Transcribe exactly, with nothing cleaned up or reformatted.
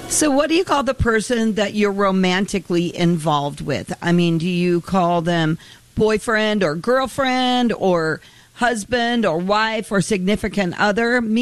So what do you call the person that you're romantically involved with? I mean, do you call them boyfriend or girlfriend or husband or wife or significant other? Me